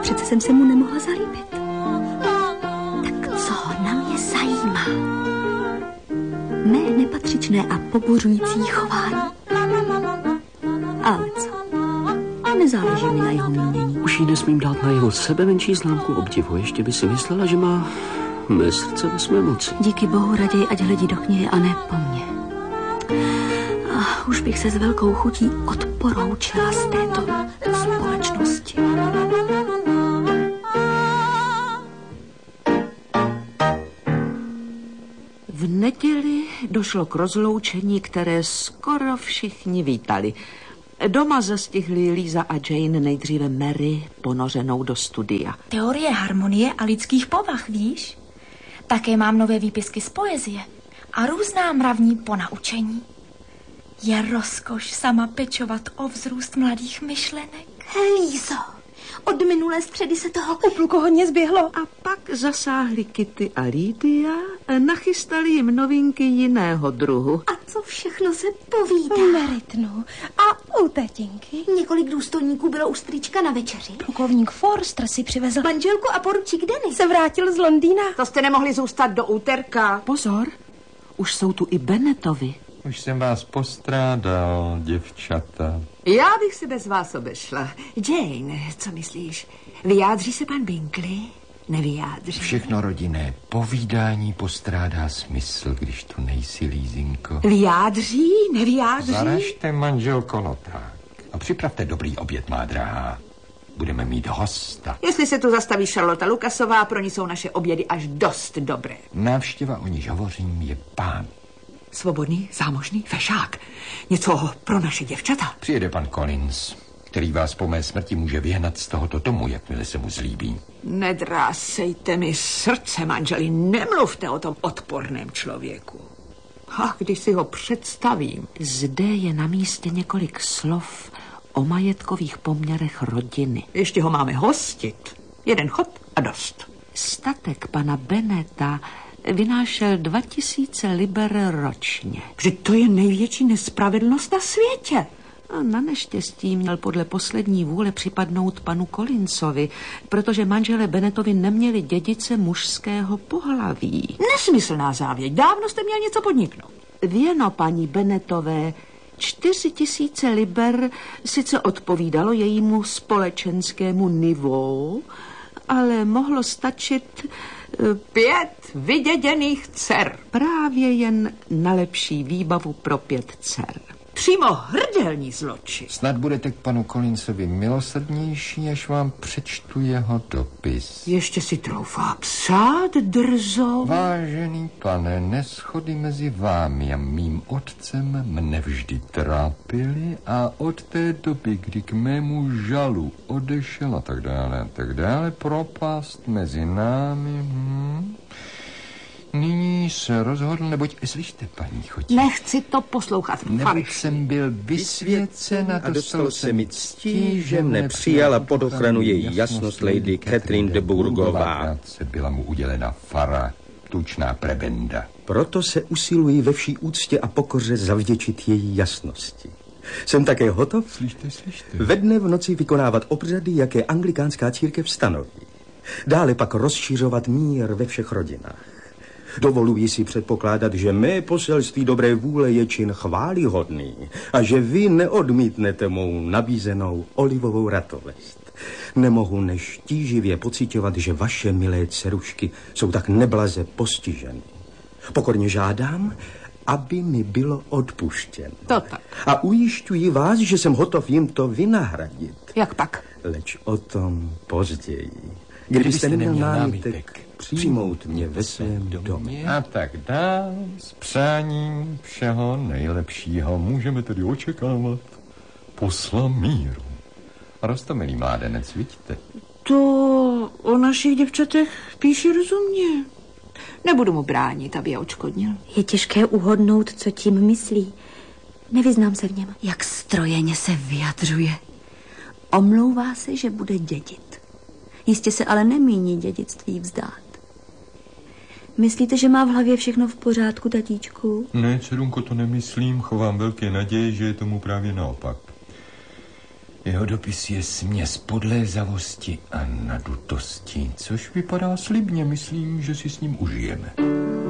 přece jsem se mu nemohla zalíbit. Tak co na mě zajímá? Mé nepatřičné a pobuřující chování. Ale co? Nezáleží mi na jeho mínění. Už jí nesmím dát na jeho sebe menší známku obdivu. Ještě by si myslela, že má mé srdce ve své moci. Díky bohu raději, ať hledí do knihy a ne po mně. Už bych se s velkou chutí odporoučila z této společnosti. V neděli došlo k rozloučení, které skoro všichni vítali. Doma zastihli Líza a Jane nejdříve Mary ponořenou do studia. Teorie harmonie a lidských povah, víš? Také mám nové výpisky z poezie a různá mravní ponaučení. Je rozkoš sama pečovat o vzrůst mladých myšlenek. Lízo, od minulé středy se toho Úplku hodně zběhlo. A pak zasáhli Kitty a Lídia a nachystali jim novinky jiného druhu. A co všechno se povídá? Meritnu. A u tetinky? Několik důstojníků bylo u strýčka na večeři. Plukovník Forster si přivezl Manželku a poručík Denny se vrátil z Londýna. To jste nemohli zůstat do úterka. Pozor, už jsou tu i Bennettovi. Už jsem vás postrádal, děvčata. Já bych se bez vás obešla. Jane, co myslíš? Vyjádří se pan Bingley? Nevyjádří. Všechno rodinné povídání postrádá smysl, když tu nejsi, Lízinko. Vyjádří? Nevyjádří? Zaražte, manželko, noták. A připravte dobrý oběd, má drahá. Budeme mít hosta. Jestli se tu zastaví Charlotte Lucasová, pro ní jsou naše obědy až dost dobré. Návštěva, o níž hovořím, je pán. Svobodný, zámožný, fešák. Něco pro naše děvčata. Přijede pan Collins, který vás po mé smrti může vyhnat z tohoto domu, jakmile se mu zlíbí. Nedrásejte mi srdce, manželi, nemluvte o tom odporném člověku. A když si ho představím. Zde je na místě několik slov o majetkových poměrech rodiny. Ještě ho máme hostit. Jeden chod a dost. Statek pana Benneta vynášel 2000 liber ročně. Vždyť to je největší nespravedlnost na světě. A na neštěstí měl podle poslední vůle připadnout panu Collinsovi, protože manželé Bennettovi neměli dědice mužského pohlaví. Nesmyslná závěť. Dávno jste měl něco podniknout. Věno paní Bennettové 4000 liber sice odpovídalo jejímu společenskému nivou, ale mohlo stačit 5 vyděděných dcer. Právě jen na lepší výbavu pro 5 dcer. Přímo hrdelní zločin. Snad budete k panu Collinsovi milosrdnější, až vám přečtu jeho dopis. Ještě si troufá psát drzo. Vážený pane, neshody mezi vámi a mým otcem mne vždy trápily a od té doby, kdy k mému žalu odešel a tak dále, propast mezi námi... Nyní se rozhodl, neboť slyšte, paní Chotí. Nechci to poslouchat. Neboť jsem byl vysvěcen a dostal se mi ctí, že mne přijala pod ochranu její jasnost Lady Catherine de Bourgová. Byla mu udělena fara, tučná prebenda. Proto se usiluji ve vší úctě a pokoře zavděčit její jasnosti. Jsem také hotov Slyšte. ve dne v noci vykonávat obřady, jaké anglikánská církev stanoví. Dále pak rozšiřovat mír ve všech rodinách. Dovoluji si předpokládat, že mé poselství dobré vůle je čin chvályhodný a že vy neodmítnete mou nabízenou olivovou ratovest. Nemohu než tíživě pociťovat, že vaše milé dcerušky jsou tak neblaze postiženy. Pokorně žádám, aby mi bylo odpuštěno. To tak. A ujišťuji vás, že jsem hotov jim to vynahradit. Jak pak? Leč o tom později. Kdybyste neměl námitek přijmout mě ve svém domě. A tak dál, s přáním všeho nejlepšího můžeme tedy očekávat posla míru. Roztomilý mládenec, vidíte? To o našich děvčatech píše rozumně. Nebudu mu bránit, aby je odškodnil. Je těžké uhodnout, co tím myslí. Nevyznám se v něm. Jak strojeně se vyjadřuje. Omlouvá se, že bude dědit. Jistě se ale nemíní dědictví vzdát. Myslíte, že má v hlavě všechno v pořádku, tatíčku? Ne, dcerunko, to nemyslím. Chovám velké naděje, že je tomu právě naopak. Jeho dopis je směs podlézavosti a nadutosti, což vypadá slibně. Myslím, že si s ním užijeme.